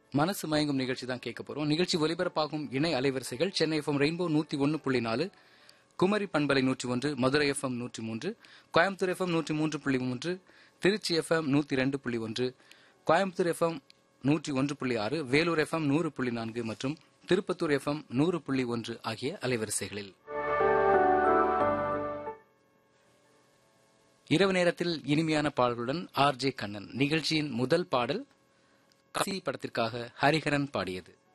மனசு மயங்கும் நிகழ்ச்சி தான் கேட்க போறோம். நிகழ்ச்சி ஒலிபரப்பாகும் இணை அலைவரிசைகள் சென்னை எஃப்எம் ரெயின்போ 101.4, குமரி பண்பலை 101, Madurai FM 103, Coimbatore FM 103.3, Trichy FM 102.1, Coimbatore FM 101.6, Vellore FM 100.4 மற்றும் திருப்பத்தூர் எஃப்எம் 100.1 ஆகிய அலைவரிசைகளில் இரவு நேரத்தில் இனிமையான பாடல்களுடன் ஆர்ஜே கண்ணன். நிகழ்ச்சியின் முதல் பாடல் காசி படத்திற்காக ஹரிஹரன் பாடியது.